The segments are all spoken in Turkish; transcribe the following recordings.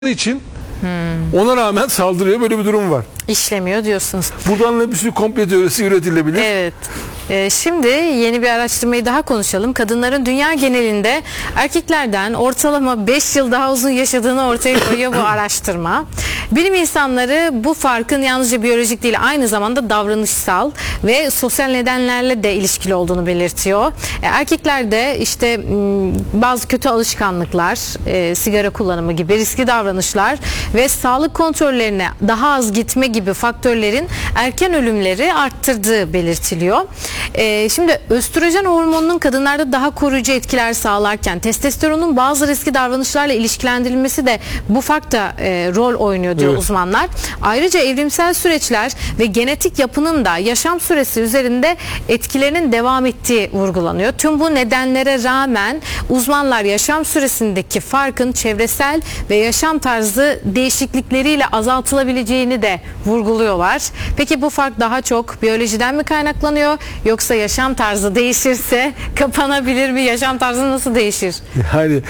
için ona rağmen saldırıyor. Böyle bir durum var. İşlemiyor diyorsunuz. Buradan da bir sürü komplo teorisi üretilebilir. Evet. Şimdi yeni bir araştırmayı daha konuşalım. Kadınların dünya genelinde erkeklerden ortalama 5 yıl daha uzun yaşadığını ortaya koyuyor bu araştırma. Bilim insanları bu farkın yalnızca biyolojik değil, aynı zamanda davranışsal ve sosyal nedenlerle de ilişkili olduğunu belirtiyor. Erkeklerde işte bazı kötü alışkanlıklar, sigara kullanımı gibi riskli davranışlar ve sağlık kontrollerine daha az gitme gibi faktörlerin erken ölümleri arttırdığı belirtiliyor. Şimdi östrojen hormonunun kadınlarda daha koruyucu etkiler sağlarken testosteronun bazı riskli davranışlarla ilişkilendirilmesi de bu farkta rol oynuyor diyor uzmanlar. Ayrıca evrimsel süreçler ve genetik yapının da yaşam süresi üzerinde etkilerinin devam ettiği vurgulanıyor. Tüm bu nedenlere rağmen uzmanlar yaşam süresindeki farkın çevresel ve yaşam tarzı değişiklikleriyle azaltılabileceğini de vurguluyorlar. Peki bu fark daha çok biyolojiden mi kaynaklanıyor, yoksa yaşam tarzı değişirse kapanabilir mi? Yaşam tarzı nasıl değişir? Yani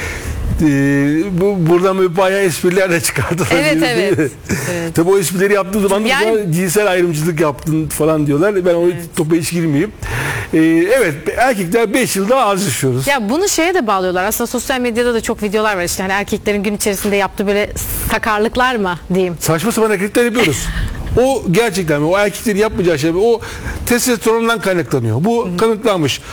buradan böyle bayağı espriler de çıkardılar. Evet. Tabii o esprileri yaptığı zaman yani, cinsel ayrımcılık yaptın falan diyorlar. Ben o topa hiç girmeyeyim. Evet, erkekler 5 yıl daha az yaşıyoruz. Ya bunu şeye de bağlıyorlar. Aslında sosyal medyada da çok videolar var. İşte hani erkeklerin gün içerisinde yaptığı böyle sakarlıklar mı diyeyim. Saçma sapan hareketler yapıyoruz. O gerçekten o erkeklerin yapmayacağı şey, o testosterondan kaynaklanıyor. Bu kanıtlanmış.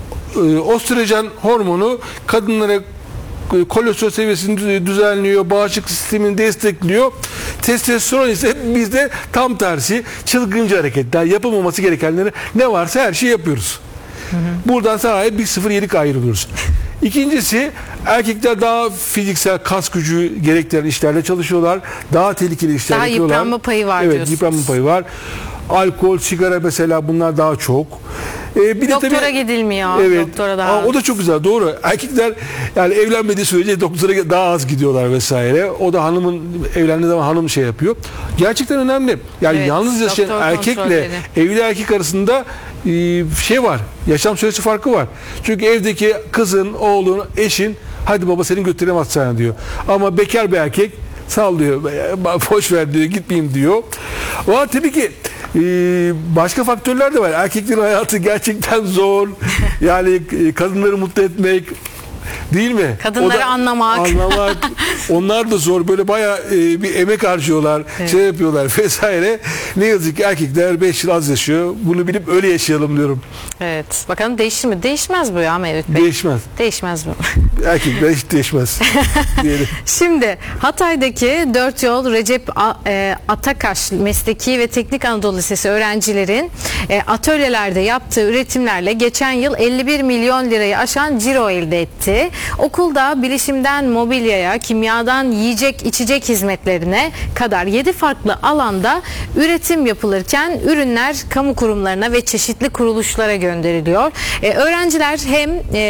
Östrojen hormonu kadınlara kolesterol seviyesini düzenliyor, bağışıklık sistemini destekliyor. Testosteron ise bizde tam tersi, çılgınca hareketler, yapılmaması gerekenleri ne varsa her şeyi yapıyoruz. Buradan sadece 1-0-7 ayrılıyoruz. İkincisi, erkekler daha fiziksel kas gücü gerektiren işlerde çalışıyorlar. Daha tehlikeli işler yapıyorlar. Daha yıpranma payı var diyorsunuz. Evet, yıpranma payı var. Alkol, sigara mesela, bunlar daha çok. Bir doktora tabii, gidilmiyor. Evet. Doktora daha O da çok güzel, doğru. Erkekler yani evlenmediği sürece doktora daha az gidiyorlar vesaire. O da hanımın evlendiği zaman hanım şey yapıyor. Gerçekten önemli. Yani evet, yalnız yaşayan erkekle evli erkek arasında şey var. Yaşam süresi farkı var. Çünkü evdeki kızın, oğlun, eşin, hadi baba seni götüremez hastaneye diyor. Ama bekar bir erkek sallıyor. Boş ver diyor, gitmeyeyim diyor. Ama tabii ki başka faktörler de var. Erkeklerin hayatı gerçekten zor. Yani kadınları mutlu etmek, değil mi? Kadınları anlamak. Onlar da zor. Böyle bayağı bir emek harcıyorlar. Evet. Şey yapıyorlar vesaire. Ne yazık ki erkekler 5 yıl az yaşıyor. Bunu bilip öyle yaşayalım diyorum. Evet. Bakalım değişir mi? Değişmez bu ya Mevlüt Bey. Değişmez. Değişmez bu. Erkekler hiç değişmez. Şimdi Hatay'daki 4 Yol Recep Atakaş Mesleki ve Teknik Anadolu Lisesi öğrencilerin atölyelerde yaptığı üretimlerle geçen yıl 51 milyon lirayı aşan ciro elde etti. Okulda bilişimden mobilyaya, kimyadan yiyecek içecek hizmetlerine kadar 7 farklı alanda üretim yapılırken ürünler kamu kurumlarına ve çeşitli kuruluşlara gönderiliyor. Öğrenciler hem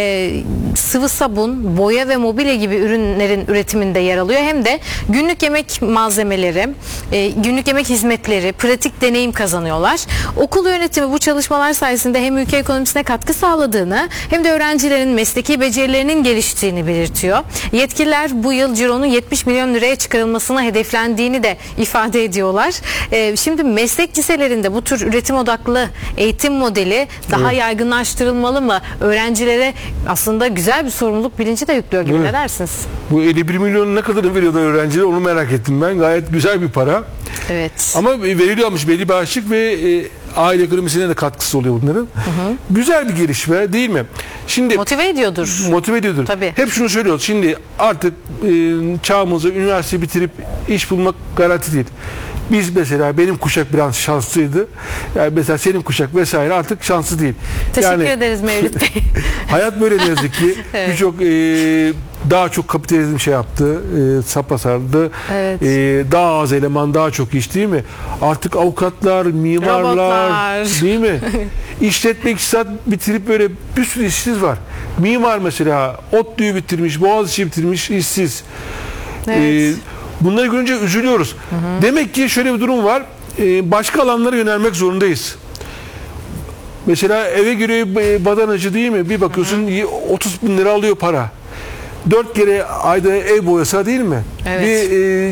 sıvı sabun, boya ve mobilya gibi ürünlerin üretiminde yer alıyor, hem de günlük yemek malzemeleri, günlük yemek hizmetleri, pratik deneyim kazanıyorlar. Okul yönetimi bu çalışmalar sayesinde hem ülke ekonomisine katkı sağladığını hem de öğrencilerin mesleki becerilerinin geliştiğini belirtiyor. Yetkililer bu yıl cironun 70 milyon liraya çıkarılmasına hedeflendiğini de ifade ediyorlar. Şimdi meslek liselerinde bu tür üretim odaklı eğitim modeli daha yaygınlaştırılmalı mı? Öğrencilere aslında güzel bir sorumluluk bilinci de yüklüyor gibi, ne dersiniz? Bu 51 milyon ne kadarını veriyorlar öğrencilere, onu merak ettim ben. Gayet güzel bir para. Evet. Ama veriliyormuş belli bir harçlık ve aile ekonomisine de katkısı oluyor bunların. Güzel bir gelişme, değil mi? Şimdi motive ediyordur. Motive ediyordur. Tabii. Hep şunu söylüyoruz. Şimdi artık çağımızda üniversite bitirip iş bulmak garanti değil. Biz mesela, benim kuşak biraz şanslıydı. Yani mesela senin kuşak vesaire artık şanslı değil. Teşekkür ederiz Mevlüt Bey. Hayat böyle ne yazık ki. Evet. Birçok daha çok kapitalizm şey yaptı, sapasardı. Evet. Daha az eleman, daha çok iş, değil mi? Artık avukatlar, mimarlar, robotlar, değil mi? İşletme, iktisat bitirip böyle bir sürü işsiz var. Mimar mesela ODTÜ'yü bitirmiş, Boğaziçi bitirmiş, işsiz. Evet. Bunları görünce üzülüyoruz. Demek ki şöyle bir durum var. Başka alanlara yönelmek zorundayız. Mesela eve giriyor badanacı, değil mi? Bir bakıyorsun 30 bin lira alıyor para. 4 kere ayda ev boyasa değil mi? Evet. Bir